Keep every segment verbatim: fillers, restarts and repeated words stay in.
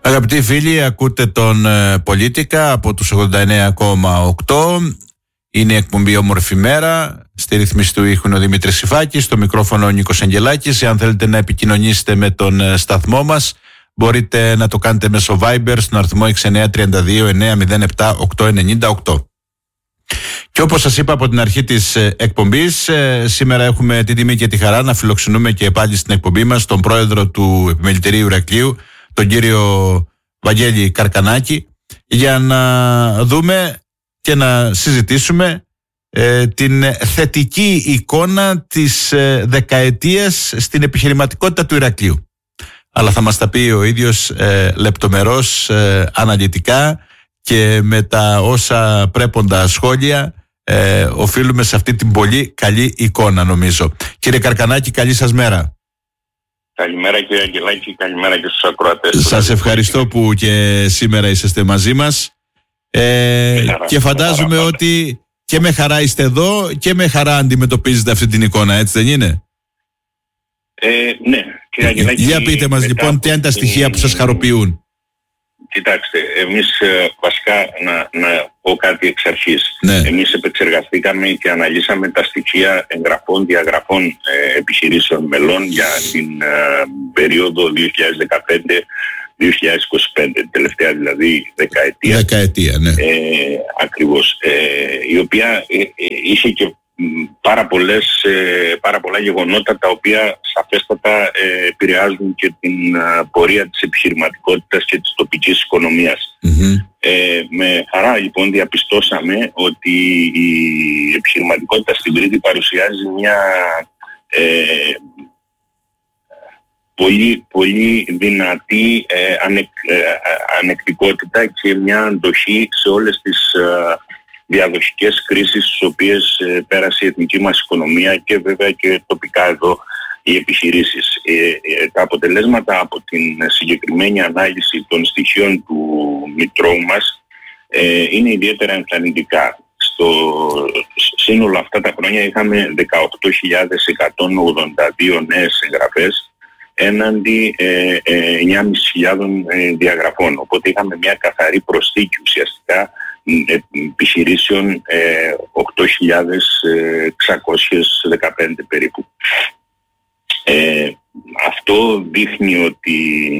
Αγαπητοί φίλοι, ακούτε τον ε, Πολίτικα από τους ογδόντα εννέα κόμμα οκτώ. Είναι η εκπομπή Όμορφη Μέρα. Στη ρύθμιση του ήχου είναι ο Δημήτρης Σιφάκης, στο μικρόφωνο ο Νίκος Αγγελάκης. Αν θέλετε να επικοινωνήσετε με τον ε, σταθμό μας, μπορείτε να το κάνετε μέσω Viber στον αριθμό έξι εννιά τρία δύο εννιά μηδέν επτά οκτώ εννιά οκτώ. Και όπως σας είπα από την αρχή της ε, εκπομπής, ε, σήμερα έχουμε την τιμή και τη χαρά να φιλοξενούμε και πάλι στην εκπομπή μας τον πρόεδρο του Επιμελητηρίου Ηρακλείου, τον κύριο Βαγγέλη Καρκανάκη, για να δούμε και να συζητήσουμε ε, την θετική εικόνα της ε, δεκαετίας στην επιχειρηματικότητα του Ηρακλείου. Αλλά θα μας τα πει ο ίδιος ε, λεπτομερώς, ε, αναλυτικά και με τα όσα πρέποντα σχόλια ε, οφείλουμε σε αυτή την πολύ καλή εικόνα, νομίζω. Κύριε Καρκανάκη, καλή σας μέρα. Καλημέρα κύριε Αγγελάκη, καλημέρα και στους ακροατές. Σας ευχαριστώ που και σήμερα είσαστε μαζί μας ε, χαρά, και φαντάζομαι χαρά, ότι και με χαρά είστε εδώ και με χαρά αντιμετωπίζετε αυτή την εικόνα, έτσι δεν είναι? Ε, ναι κύριε Αγγελάκη. Για πείτε μας λοιπόν ποια είναι τα στοιχεία την... που σας χαροποιούν. Κοιτάξτε, εμείς βασικά να, να πω κάτι εξ αρχής. Ναι. Εμείς επεξεργαστήκαμε και αναλύσαμε τα στοιχεία εγγραφών, διαγραφών ε, επιχειρήσεων μελών για την ε, περίοδο δύο χιλιάδες δεκαπέντε δύο χιλιάδες είκοσι πέντε, τελευταία δηλαδή δεκαετία. Δεκαετία, ναι. Ε, ακριβώς. Ε, η οποία ε, ε, είχε και πάρα, πολλές, ε, πάρα πολλά γεγονότα τα οποία σαφέστατα ε, επηρεάζουν και την ε, πορεία της επιχειρηματικότητας και της τοπικής οικονομίας. Mm-hmm. Ε, με χαρά λοιπόν διαπιστώσαμε ότι η επιχειρηματικότητα στην Κρήτη παρουσιάζει μια ε, πολύ, πολύ δυνατή ε, ανεκ, ε, ανεκτικότητα και μια αντοχή σε όλες τις ε, διαδοχικές κρίσεις στις οποίες ε, πέρασε η εθνική μας οικονομία και βέβαια και τοπικά εδώ οι επιχειρήσεις. Ε, ε, τα αποτελέσματα από την συγκεκριμένη ανάλυση των στοιχείων του Μητρώου μας ε, είναι ιδιαίτερα ενθαρρυντικά. Στο σύνολο αυτά τα χρόνια είχαμε δεκαοκτώ χιλιάδες εκατόν ογδόντα δύο νέες εγγραφές έναντι ε, ε, εννιά χιλιάδες πεντακόσιες ε, διαγραφών. Οπότε είχαμε μια καθαρή προσθήκη ουσιαστικά επιχειρήσεων ε, οκτώ χιλιάδες εξακόσιες δεκαπέντε περίπου. Ε, αυτό δείχνει ότι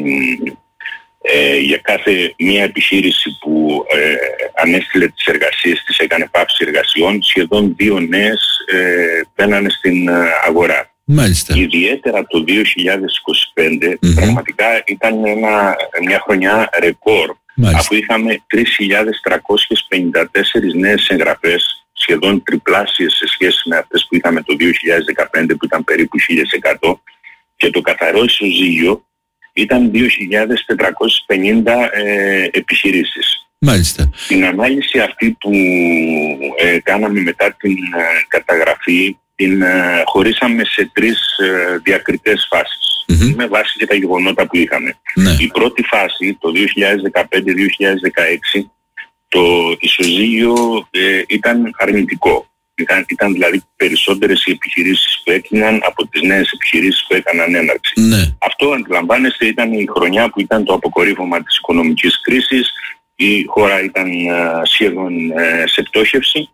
ε, για κάθε μία επιχείρηση που ε, ανέστειλε τις εργασίες της, έκανε πάυση εργασιών, σχεδόν δύο νέες ε, μπαίνανε στην αγορά. Μάλιστα. Ιδιαίτερα το δύο χιλιάδες είκοσι πέντε mm-hmm. πραγματικά ήταν ένα, μια χρονιά ρεκόρ. Μάλιστα. Αφού είχαμε τρεις χιλιάδες τριακόσιες πενήντα τέσσερις νέες εγγραφές, σχεδόν τριπλάσιες σε σχέση με αυτές που είχαμε το δύο χιλιάδες δεκαπέντε που ήταν περίπου χίλια εκατό, και το καθαρό ισοζύγιο ήταν δύο χιλιάδες τετρακόσιες πενήντα ε, επιχειρήσεις. Μάλιστα. Την ανάλυση αυτή που ε, κάναμε μετά την ε, καταγραφή την ε, χωρίσαμε σε τρεις ε, διακριτές φάσεις. Mm-hmm. Με βάση και τα γεγονότα που είχαμε. Ναι. Η πρώτη φάση, το δύο χιλιάδες δεκαπέντε δύο χιλιάδες δεκαέξι, το ισοζύγιο ε, ήταν αρνητικό. Ήταν, ήταν δηλαδή περισσότερες οι επιχειρήσεις που έκλειναν από τις νέες επιχειρήσεις που έκαναν έναρξη. Ναι. Αυτό, αντιλαμβάνεστε, ήταν η χρονιά που ήταν το αποκορύφωμα της οικονομικής κρίσης. Η χώρα ήταν ε, σχεδόν ε, σε πτώχευση,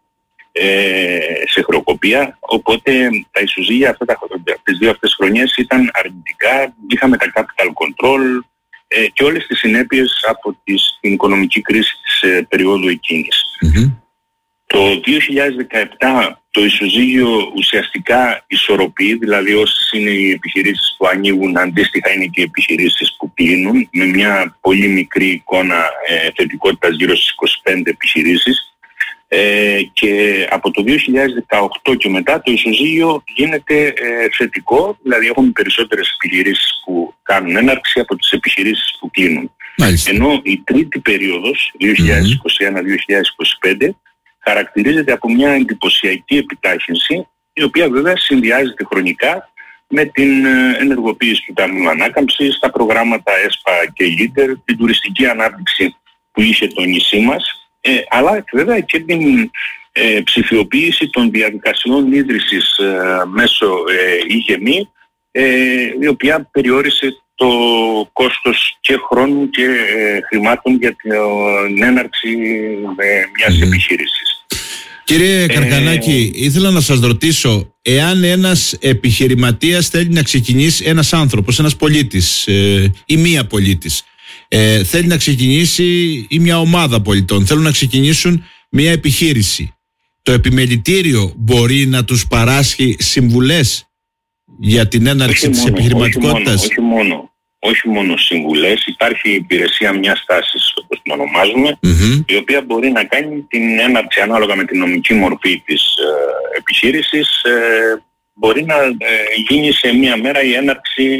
ε, σε χρεοκοπία, οπότε τα ισοζύγια αυτά τα, τις δύο αυτές χρονιές ήταν αρνητικά. Είχαμε τα capital control ε, και όλες τις συνέπειες από τις, την οικονομική κρίση της ε, περίοδου εκείνης. Mm-hmm. Το δύο χιλιάδες δεκαεπτά το ισοζύγιο ουσιαστικά ισορροπεί, δηλαδή όσες είναι οι επιχειρήσεις που ανοίγουν, αντίστοιχα είναι και οι επιχειρήσεις που κλείνουν, με μια πολύ μικρή εικόνα ε, θετικότητας γύρω στις είκοσι πέντε επιχειρήσεις. Ε, και από το δύο χιλιάδες δεκαοκτώ και μετά το ισοζύγιο γίνεται ε, θετικό, δηλαδή έχουμε περισσότερες επιχειρήσεις που κάνουν έναρξη από τις επιχειρήσεις που κλείνουν. Μάλιστα. Ενώ η τρίτη περίοδος, δύο χιλιάδες είκοσι ένα δύο χιλιάδες είκοσι πέντε, χαρακτηρίζεται από μια εντυπωσιακή επιτάχυνση, η οποία βέβαια συνδυάζεται χρονικά με την ενεργοποίηση του Ταμείου Ανάκαμψης, τα προγράμματα ΕΣΠΑ και Leader, την τουριστική ανάπτυξη που είχε το νησί μας, ε, αλλά βέβαια και την ε, ψηφιοποίηση των διαδικασιών ίδρυσης ε, μέσω ε, ΙΓΕΜΗ, ε, η οποία περιόρισε το κόστος και χρόνου και ε, χρημάτων για την έναρξη ε, μιας mm-hmm. επιχείρησης. Κύριε Καρκανάκη, ε... ήθελα να σας ρωτήσω, εάν ένας επιχειρηματίας θέλει να ξεκινήσει, ένας άνθρωπος, ένας πολίτης ε, ή μία πολίτης, ε, θέλει να ξεκινήσει, ή μια ομάδα πολιτών θέλουν να ξεκινήσουν μια επιχείρηση, το επιμελητήριο μπορεί να τους παράσχει συμβουλές για την έναρξη της επιχειρηματικότητας? Όχι μόνο, όχι μόνο. Όχι μόνο συμβουλές, υπάρχει η υπηρεσία μιας τάσης, όπως την ονομάζουμε, mm-hmm. η οποία μπορεί να κάνει την έναρξη ανάλογα με την νομική μορφή της ε, επιχείρησης, ε, μπορεί να ε, γίνει σε μία μέρα η έναρξη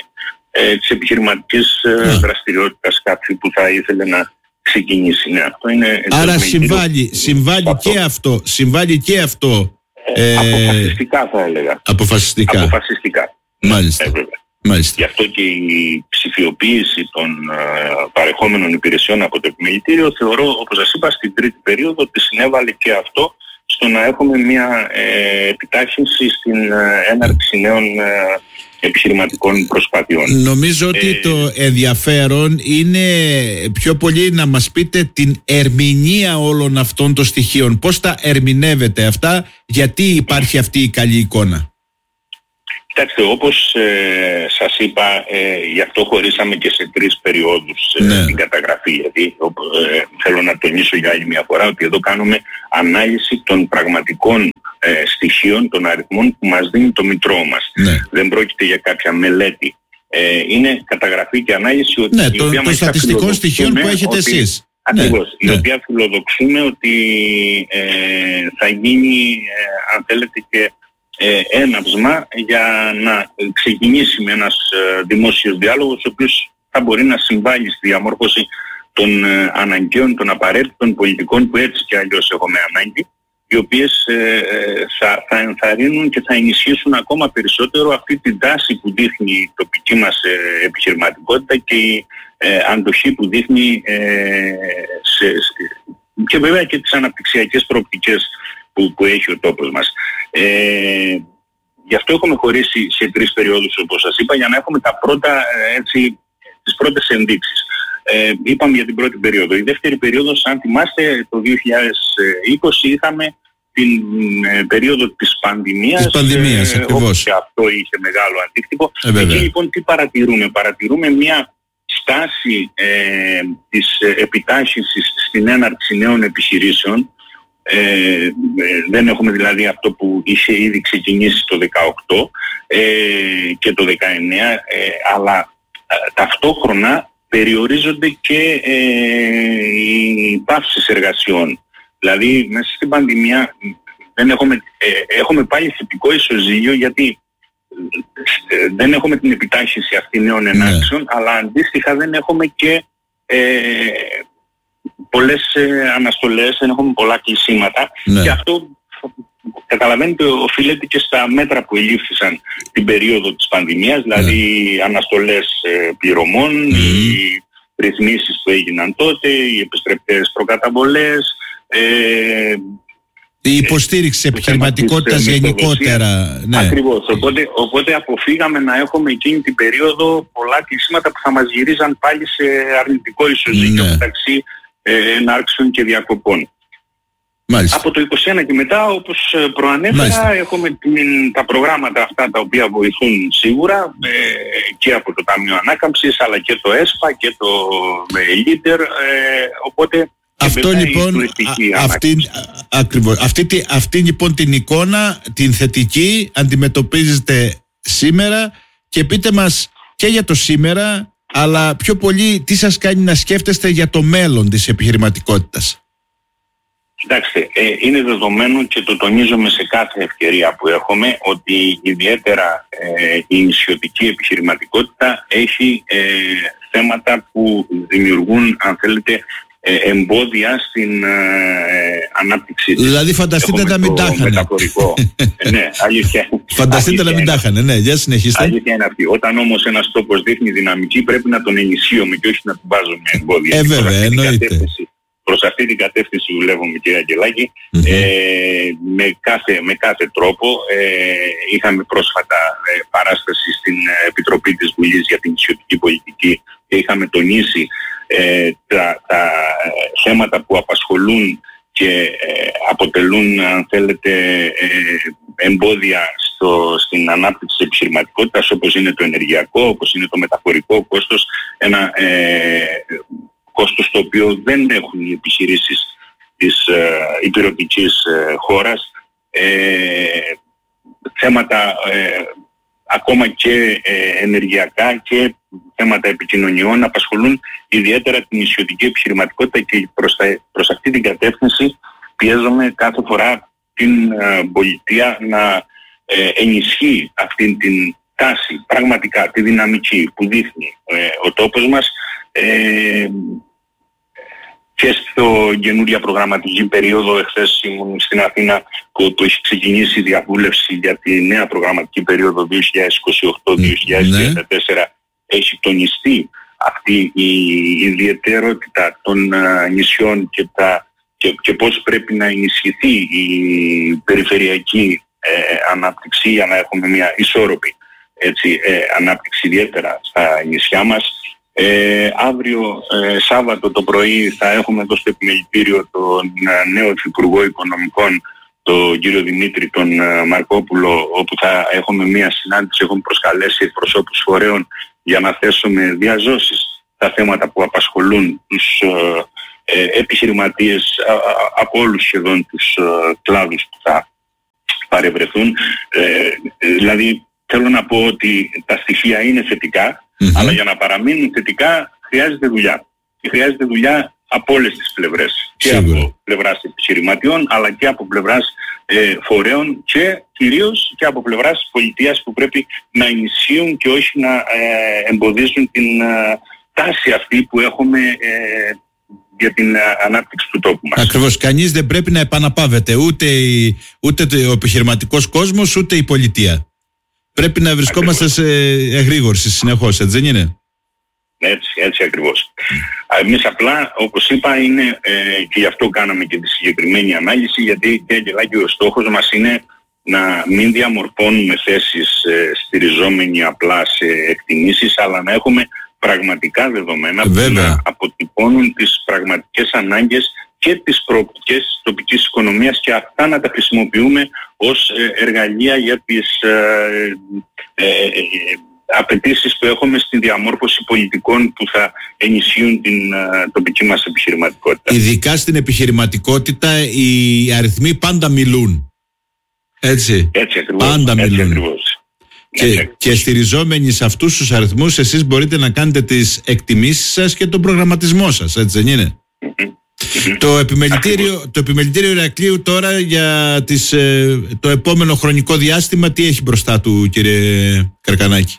ε, της επιχειρηματικής ε, mm. δραστηριότητας κάποιου που θα ήθελε να ξεκινήσει. Ναι, αυτό είναι. Άρα συμβάλλει, συμβάλλει αυτό. και αυτό, συμβάλλει και αυτό. Ε, αποφασιστικά θα έλεγα. Αποφασιστικά. Αποφασιστικά. Μάλιστα. Ε, Μάλιστα. Γι' αυτό και η ψηφιοποίηση των uh, παρεχόμενων υπηρεσιών από το επιμελητήριο, θεωρώ, όπως σας είπα, στην τρίτη περίοδο ότι συνέβαλε και αυτό στο να έχουμε μια ε, επιτάχυνση στην ε, έναρξη νέων ε, επιχειρηματικών προσπαθειών. Νομίζω ότι ε, το ενδιαφέρον είναι πιο πολύ να μας πείτε την ερμηνεία όλων αυτών των στοιχείων. Πώς τα ερμηνεύετε αυτά, γιατί υπάρχει αυτή η καλή εικόνα? Κοιτάξτε, όπως ε, σας είπα, ε, γι' αυτό χωρίσαμε και σε τρεις περιόδους ε, ναι. την καταγραφή. Γιατί ε, θέλω να τονίσω για άλλη μια φορά ότι εδώ κάνουμε ανάλυση των πραγματικών ε, στοιχείων, των αριθμών που μας δίνει το μητρό μας. Ναι. Δεν πρόκειται για κάποια μελέτη. Ε, είναι καταγραφή και ανάλυση ότι ναι, το, των στατιστικών στοιχείων που έχετε ότι, εσείς. Ακριβώς. Ναι, η ναι. οποία φιλοδοξούμε ότι ε, θα γίνει, ε, αν θέλετε, και Ε, έναυσμα για να ξεκινήσει με ένας ε, δημόσιος διάλογος, ο οποίος θα μπορεί να συμβάλλει στη διαμόρφωση των ε, αναγκαίων, των απαραίτητων πολιτικών που έτσι και αλλιώς έχουμε ανάγκη, οι οποίες ε, θα, θα ενθαρρύνουν και θα ενισχύσουν ακόμα περισσότερο αυτή την τάση που δείχνει η τοπική μας ε, επιχειρηματικότητα και η ε, αντοχή που δείχνει ε, σε, σε, και βέβαια και τις αναπτυξιακές προοπτικές που, που έχει ο τόπος μας. Ε, γι' αυτό έχουμε χωρίσει σε τρεις περιόδους, όπως σας είπα, για να έχουμε τα πρώτα, έτσι, τις πρώτες ενδείξεις. Ε, είπαμε για την πρώτη περίοδο. Η δεύτερη περίοδος, αν θυμάστε, το δύο χιλιάδες είκοσι είχαμε την ε, περίοδο της πανδημίας, της πανδημίας, ε, ακριβώς. Και αυτό είχε μεγάλο αντίκτυπο. Ε, Εκεί λοιπόν τι παρατηρούμε? Παρατηρούμε μια στάση ε, της επιτάχυνσης στην έναρξη νέων επιχειρήσεων. Ε, δεν έχουμε δηλαδή αυτό που είχε ήδη ξεκινήσει το δεκαοκτώ ε, και το δεκαεννέα, ε, αλλά ε, ταυτόχρονα περιορίζονται και ε, οι παύσεις εργασιών. Δηλαδή μέσα στην πανδημία δεν έχουμε, ε, έχουμε πάλι θετικό ισοζύγιο, γιατί ε, δεν έχουμε την επιτάχυνση αυτή νέων ενάξεων, ναι. αλλά αντίστοιχα δεν έχουμε και ε, πολλές ε, αναστολές, δεν έχουμε πολλά κλεισίματα, ναι. και αυτό καταλαβαίνετε οφείλεται και στα μέτρα που ελήφθησαν την περίοδο της πανδημίας, δηλαδή ναι. αναστολές ε, πληρωμών, mm. οι ρυθμίσεις που έγιναν τότε, οι επιστρεπτές προκαταβολές, ε, η υποστήριξη της επιχειρηματικότητας γενικότερα. Ναι. Ακριβώς. Οπότε, οπότε αποφύγαμε να έχουμε εκείνη την περίοδο πολλά κλεισίματα που θα μας γυρίζαν πάλι σε αρνητικό ισοζύγιο, ναι. μεταξύ ενάρξεων και διακοπών. Μάλιστα. Από το είκοσι ένα και μετά, όπως προανέφερα, Μάλιστα. έχουμε την, τα προγράμματα αυτά τα οποία βοηθούν σίγουρα ε, και από το Ταμείο Ανάκαμψης, αλλά και το ΕΣΠΑ και το Leader, ε, οπότε αυτό λοιπόν, α, αυτή, ακριβώς, αυτή, αυτή λοιπόν την εικόνα, την θετική, αντιμετωπίζετε σήμερα, και πείτε μας και για το σήμερα, αλλά πιο πολύ τι σας κάνει να σκέφτεστε για το μέλλον της επιχειρηματικότητας? Κοιτάξτε, ε, είναι δεδομένο και το τονίζομαι σε κάθε ευκαιρία που έχουμε, ότι ιδιαίτερα ε, η νησιωτική επιχειρηματικότητα έχει ε, θέματα που δημιουργούν, αν θέλετε, ε, εμπόδια στην ε, ανάπτυξή της. Δηλαδή φανταστείτε να μην τα είχανε. ε, ναι, αλήθεια. Φανταστείτε να μην τα είχανε, ναι, για συνεχίστε. Αλήθεια είναι αυτή. Όταν όμως ένας τόπος δείχνει δυναμική, πρέπει να τον ενισχύουμε και όχι να του βάζουμε εμπόδια. Ε, βέβαια, εννοείται. προς αυτή την κατεύθυνση δουλεύουμε, κύριε Αγγελάκη. Mm-hmm. Ε, με, κάθε, με κάθε τρόπο ε, είχαμε πρόσφατα ε, παράσταση στην Επιτροπή της Βουλής για την νησιωτική πολιτική και είχαμε τονίσει ε, τα, τα θέματα που απασχολούν και ε, αποτελούν, αν θέλετε, ε, εμπόδια στο, στην ανάπτυξη της επιχειρηματικότητας, όπως είναι το ενεργειακό, όπως είναι το μεταφορικό κόστος, ένα ε, κόστος το οποίο δεν έχουν οι επιχειρήσεις της ε, υπηρετικής ε, χώρας. Ε, θέματα ε, ακόμα και ε, ενεργειακά και θέματα επικοινωνιών απασχολούν ιδιαίτερα την νησιωτική επιχειρηματικότητα και προς, τα, προς αυτή την κατεύθυνση πιέζομαι κάθε φορά την ε, πολιτεία να ε, ενισχύει αυτή την τάση, πραγματικά τη δυναμική που δείχνει ε, ο τόπος μας ε, και στο καινούρια προγραμματική περίοδο. Εχθές ήμουν στην Αθήνα που, που έχει ξεκινήσει η διαβούλευση για τη νέα προγραμματική περίοδο δύο χιλιάδες είκοσι οκτώ δύο χιλιάδες τριάντα τέσσερα. Ναι. Έχει τονιστεί αυτή η ιδιαιτερότητα των uh, νησιών και, τα, και, και πώς πρέπει να ενισχυθεί η περιφερειακή ε, ανάπτυξη για να έχουμε μια ισόρροπη έτσι, ε, ανάπτυξη ιδιαίτερα στα νησιά μας. Ε, αύριο ε, Σάββατο το πρωί θα έχουμε εδώ στο επιμελητήριο τον ε, νέο Υφυπουργό Οικονομικών, τον κύριο Δημήτρη τον ε, Μαρκόπουλο, όπου θα έχουμε μια συνάντηση, έχουμε προσκαλέσει εκπροσώπους φορέων για να θέσουμε διαζώσεις στα θέματα που απασχολούν τους ε, ε, επιχειρηματίες α, α, από όλους σχεδόν τους ε, κλάδους που θα παρευρεθούν. Ε, δηλαδή θέλω να πω ότι τα στοιχεία είναι θετικά, mm-hmm. αλλά για να παραμείνουν θετικά χρειάζεται δουλειά. Και χρειάζεται δουλειά από όλες τις πλευρές. Και Σίγουρα. από πλευράς επιχειρηματιών, αλλά και από πλευράς ε, φορέων και κυρίως και από πλευράς πολιτείας που πρέπει να ενισχύουν και όχι να ε, εμποδίζουν την ε, τάση αυτή που έχουμε ε, για την ε, ανάπτυξη του τόπου μας. Ακριβώς. Κανείς δεν πρέπει να επαναπαύεται, ούτε, η, ούτε ο επιχειρηματικός κόσμος, ούτε η πολιτεία. Πρέπει να βρισκόμαστε ακριβώς σε εγρήγορση συνεχώς, έτσι δεν είναι? Έτσι, έτσι ακριβώς. Εμείς απλά, όπως είπα, είναι ε, και γι' αυτό κάναμε και τη συγκεκριμένη ανάλυση, γιατί και Αγγελάκη, ο στόχος μας είναι να μην διαμορφώνουμε θέσεις ε, στηριζόμενοι απλά σε εκτιμήσεις, αλλά να έχουμε πραγματικά δεδομένα Βέβαια. που να αποτυπώνουν τις πραγματικές ανάγκες και τις προοπτικές της τοπικής οικονομίας και αυτά να τα χρησιμοποιούμε ως ε, εργαλεία για τις ε, ε, ε, απαιτήσεις που έχουμε στη διαμόρφωση πολιτικών που θα ενισχύουν την uh, τοπική μας επιχειρηματικότητα. Ειδικά στην επιχειρηματικότητα οι αριθμοί πάντα μιλούν. Έτσι. Έτσι ακριβώς. Πάντα έτσι μιλούν. Ακριβώς. Και, έτσι ακριβώς. και στηριζόμενοι σε αυτούς τους αριθμούς εσείς μπορείτε να κάνετε τις εκτιμήσεις σας και τον προγραμματισμό σας. Έτσι δεν είναι? Mm-hmm. Το επιμελητήριο, το επιμελητήριο Ηρακλείου τώρα για τις, ε, το επόμενο χρονικό διάστημα τι έχει μπροστά του, κύριε Καρκανάκη?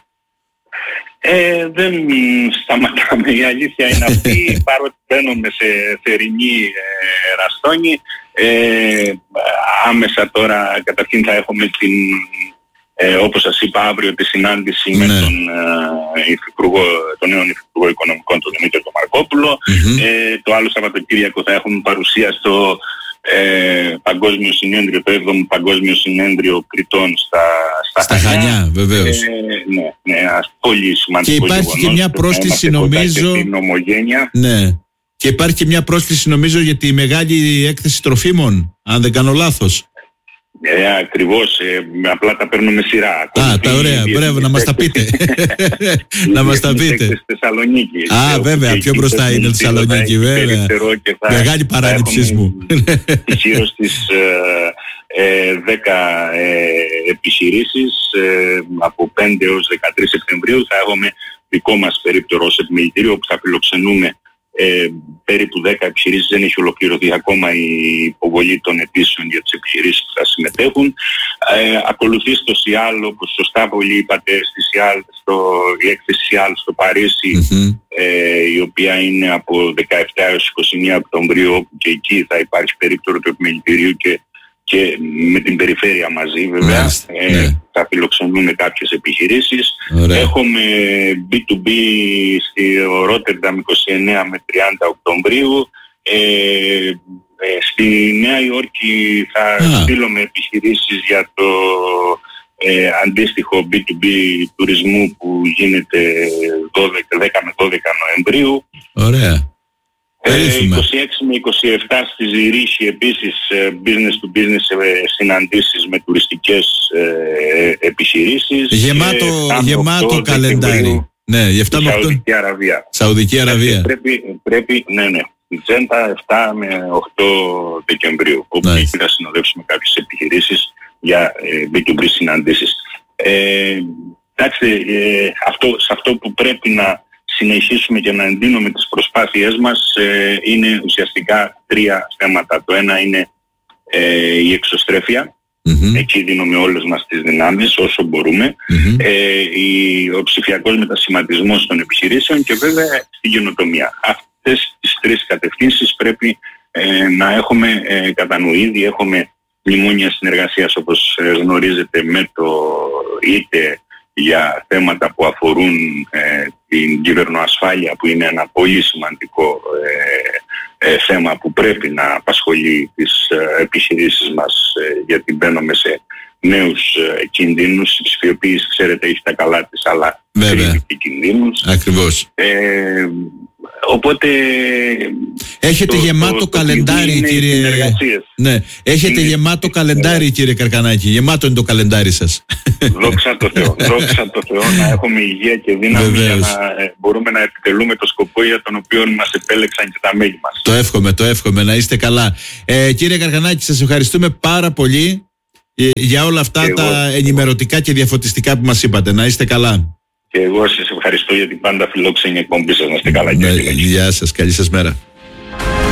Ε, δεν σταματάμε, η αλήθεια είναι αυτή, παρότι μπαίνουμε σε θερινή ε, ραστόνη. Ε, άμεσα τώρα καταρχήν θα έχουμε την, ε, όπως σας είπα, αύριο τη συνάντηση ναι. με τον, ε, υφυπουργό, τον νέο Υφυπουργό Οικονομικών, τον Δημήτρη τον Μαρκόπουλο. Mm-hmm. Ε, το άλλο Σαββατοκύριακο θα έχουμε παρουσία στο Ε, παγκόσμιο συνέδριο, το έβδομο Παγκόσμιο Συνέδριο Κριτών στα, στα, στα Χανιά. Χανιά βεβαίως. Ε, ναι, ναι, πολύ σημαντικό. Και υπάρχει γεγονός, και μια πρόσθεση νομίζω. Και την ομογένεια. Ναι. Και υπάρχει και μια πρόσθεση νομίζω για τη μεγάλη έκθεση τροφίμων, αν δεν κάνω λάθος. Ε, ακριβώς, ε, απλά τα παίρνουμε σειρά. Α, τα ωραία, μπράβο, να μας τα πείτε. Να μας τα πείτε. Στη Θεσσαλονίκη. Α, βέβαια, πιο μπροστά είναι η Θεσσαλονίκη, βέβαια. Μεγάλη παράληψη μου. Γύρω στις δέκα επιχειρήσεις, από πέντε έως δεκατρείς Σεπτεμβρίου θα έχουμε δικό μας περίπτερο ως επιμελητήριο που θα φιλοξενούμε Ε, περίπου δέκα επιχειρήσεις. Δεν έχει ολοκληρωθεί ακόμα η υποβολή των αιτήσεων για τις επιχειρήσεις που θα συμμετέχουν. Ε, ακολουθεί στο ΣΙΑΛ, όπως σωστά πολύ είπατε, στη ΣΙΑΛ, στο, η έκθεση ΣΙΑΛ στο Παρίσι, mm-hmm. ε, η οποία είναι από δεκαεπτά έως είκοσι μία Οκτωβρίου, όπου και εκεί θα υπάρχει περίπτερο του επιμελητηρίου και και με την περιφέρεια μαζί βέβαια. Yeah, ε, yeah. Θα φιλοξενούμε κάποιες επιχειρήσεις. Ωραία. Έχουμε μπι του μπι στη Ρότερνταμ είκοσι εννέα με τριάντα Οκτωβρίου. Ε, ε, στη Νέα Υόρκη θα Ah. στείλουμε επιχειρήσεις για το ε, αντίστοιχο μπι του μπι τουρισμού που γίνεται δέκα με δώδεκα Νοεμβρίου. Ωραία. Ε, είκοσι έξι με είκοσι επτά στη Ζηρίχη επίσης business to business συναντήσεις με τουριστικές ε, επιχειρήσεις. Γεμάτο, γεμάτο καλεντάρι. Ναι, γι' εφτά με οκτώ. Σαουδική Αραβία. Σαουδική Αραβία. Πρέπει, πρέπει, ναι, ναι. Η Τζέντα εφτά με οκτώ Δεκεμβρίου, όπου Nice. εκεί θα συνοδεύσουμε κάποιες επιχειρήσεις για ε, μπι του μπι συναντήσεις. Ε, εντάξει, ε, αυτό, σε αυτό που πρέπει να συνεχίσουμε και να εντείνουμε τις προσπάθειές μας ε, είναι ουσιαστικά τρία θέματα. Το ένα είναι ε, η εξωστρέφεια. Mm-hmm. Εκεί δίνουμε όλες μας τις δυνάμεις όσο μπορούμε. Mm-hmm. Ε, η, ο ψηφιακός μετασχηματισμός των επιχειρήσεων και βέβαια στην καινοτομία. Αυτές τις τρεις κατευθύνσεις πρέπει ε, να έχουμε ε, κατά νου. Ήδη έχουμε μνημόνια συνεργασίας, όπως ε, γνωρίζετε, με το είτε για θέματα που αφορούν ε, την κυβερνοασφάλεια, που είναι ένα πολύ σημαντικό ε, ε, θέμα που πρέπει να απασχολεί τις ε, επιχειρήσεις μας, ε, γιατί μπαίνουμε σε νέους ε, κινδύνους. Η ψηφιοποίηση, ξέρετε, έχει τα καλά της, αλλά κρύβει και κινδύνους. Ακριβώς. Ε, οπότε έχετε το, γεμάτο το, το καλεντάρι, κύριε. Ναι, έχετε είναι... γεμάτο καλεντάρι, κύριε Καρκανάκη. Γεμάτο είναι το καλεντάρι σας. Δόξα τω Θεώ. Δόξα τω Θεώ, να έχουμε υγεία και δύναμη για να ε, μπορούμε να επιτελούμε το σκοπό για τον οποίο μας επέλεξαν και τα μέλη μας. Το εύχομαι, το εύχομαι. Να είστε καλά. Ε, κύριε Καρκανάκη, σας ευχαριστούμε πάρα πολύ ε, για όλα αυτά και τα εγώ, ενημερωτικά και διαφωτιστικά που μας είπατε. Να είστε καλά. Και εγώ σας ευχαριστώ για την πάντα φιλόξενη εκπομπή σας. Να είστε καλά. Ναι, γεια σας, καλή σας μέρα.